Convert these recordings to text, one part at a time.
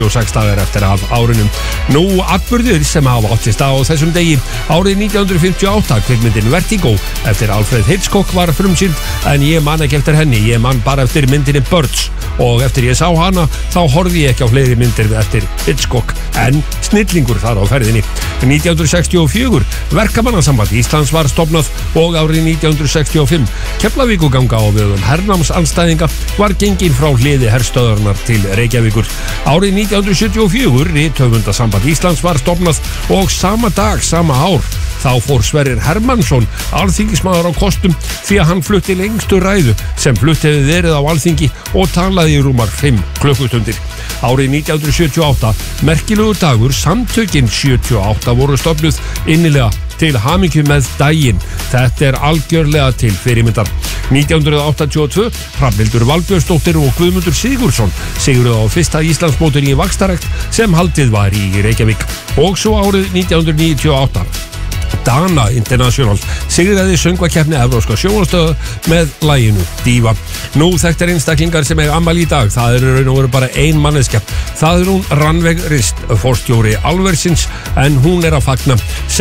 6 dagar eftir af árunum. Nú atburðir sem hafa átt sér stað á þessum degi. Árið 1958 kvikmyndin Vertigo eftir Alfred Hitchcock var frumsýnd, en ég man ekki eftir henni, ég man bara eftir myndinni Birds, og eftir ég sá hana þá horfði ég ekki á fleiri myndir eftir Hitchcock, en snillingur þar á ferðinni. 1964 Verkamannasamband Íslands var stofnað, og árið 1965 Keflavíkurganga á vegum hernámsanstæðinga var gengin frá hliði herstöðarinnar til Reykjavíkur. Árið 1974 Rithöfundasamband Íslands var stofnað, og sama dag, sama ár, þá fór Sverrir Hermannsson, alþingismaður á kostum, því að hann flutti lengstu ræðu sem flutt hefði verið á Alþingi og talaði í rúmar 5 klukkustundir. Árið 1978, merkilegur dagur, samtökin 78 voru stofnuð, innilega til hamingju með daginn. Þetta algjörlega til fyrirmyndar. 1982, Hrafnhildur Valbjörnsdóttir og Guðmundur Sigurðsson sigruðu á fyrsta Íslandsmótinu í vaxtarrækt sem haldið var í Reykjavík. Og svo árið 1998 Dana International sigriði söngvakeppni Evrópska sjónvarpsstöðva með laginu Diva. Nú þekktir einstaklingar sem eiga afmæli í dag, það eru raun og veru bara ein manneskja. Það hún Rannveig Rist, forstjóri álversins, en hún að fagna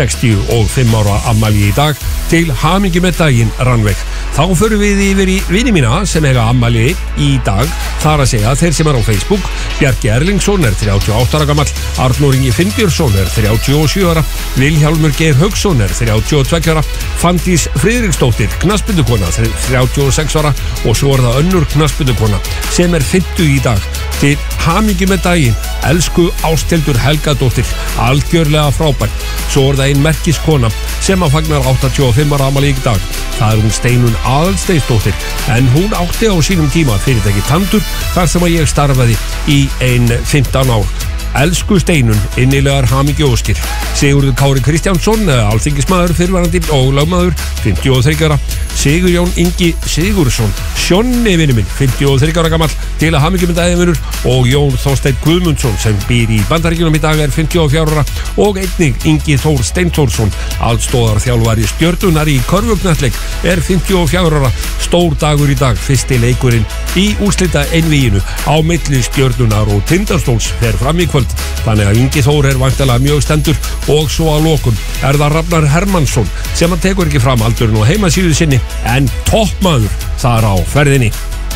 65 ára afmæli í dag. Til hamingju með daginn, Rannveig. Þá förum við yfir í vini mína sem eiga afmæli í dag, þar að segja þeir sem á Facebook. Bjarki Erlingsson 38 ára gamall, Arnór Ingi Finnbjörnsson 37 ára, Vilhjálmur Geir Hauksson 32 ára, Fandís Friðriksdóttir, knattspyrnukona 36 ára, og svo það önnur knattspyrnukona sem 50 í dag. Til hamingju með daginn, elsku Ásthildur Helgadóttir, algjörlega frábært. Svo það ein merkiskona sem fagnar 85 ára afmæli í dag. Það hún Steinun Aðalsteinsdóttir, en hún átti á sínum tíma fyrirtæki Tandur, þar sem ég starfaði í 15 ár. Elsku Steinun, innilegar hamingjuóskir. Sigurður Kári Kristjánsson, alþingismaður, fyrrverandi og lögmaður, 53 ára. Sigurjón Ingi Sigurðsson, Sjonni vinur minn, 53 ára gamall, til að hamingju með daginn vinur, og Jón Þorsteinn Guðmundsson sem býr í Bandaríkjunum í dag 54 ára, og einnig Ingi Þór Steinþórsson, aðstoðarþjálfari Stjörnunar í körfuknattleik, 54 ára. Stór dagur í dag, fyrsti leikurinn í úrslita einvíginu á milli Stjörnunar og Tindastóls fer fram í kvöld, þannig að Ingi Þór væntanlega mjög stendur. Og svo að lokum það Rafnar Hermannsson sem hann tekur ekki fram aldurinn og heimasíðu sinni, en toppmaður þar á ferðinni.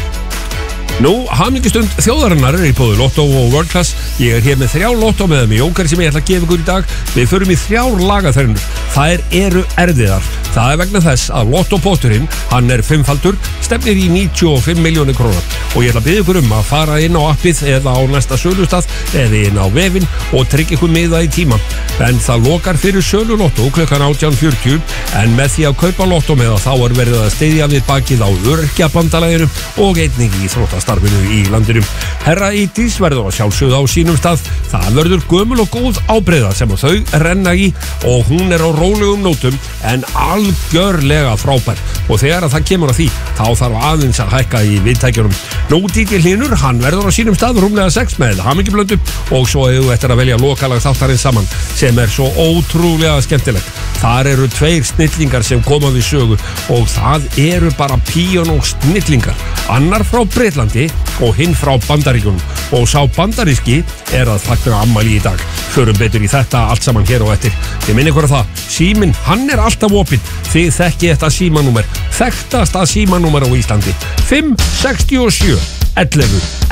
Nú, hamingjustund þjóðarinnar í boði Lotto og World Class. Ég hér með 3 Lotto með þeim í jókari sem ég ætla að gefa ykkur í dag. Við förum í 3 lagaþrennur. Þær eru erfiðar. Það vegna þess að Lottopotturinn, hann 5-faldur, stefnir í 95 milljónir króna. Og ég ætla að biðja ykkur að fara inn á appið eða á næsta sölustað eða inn á vefinn og tryggja ykkur miða í tíma. En það lokar fyrir sölu Lotto klukkan 18:40, en með því að kaupa Lotto með þá verið að styðja við bakið á Öryrkjabandalaginu og einnig í þróttastarfinu í landinu. Herra Ídís verður að sjálfsögðu á sínum stað. Það verður gömul og góð ábreiða sem þau renna í, og hún á rólegum nótum en algjörlega frábær. Og þegar að það kemur að því, þá þarf aðeins að hækka í viðtækjunum. Nú Dítil Hlynur, hann verður á sínum stað rúmlega 6 með hamingjublöndu, og svo hefur eftir að velja lokalag þáttarins saman sem svo ótrúlega skemmtilegt. Þar eru 2 snillingar sem koma við sögu, og það eru bara píanó snillingar. Annar frá Bretlandi og hinn frá Bandaríkjunum, og sá bandaríski að fagna afmæli í dag. Förum betur í þetta allt saman hér og eftir. Ég minni ykkur að það, síminn, hann alltaf opinn. Þið þekki þetta símanúmer, þekktasta símanúmer á Íslandi, 567 11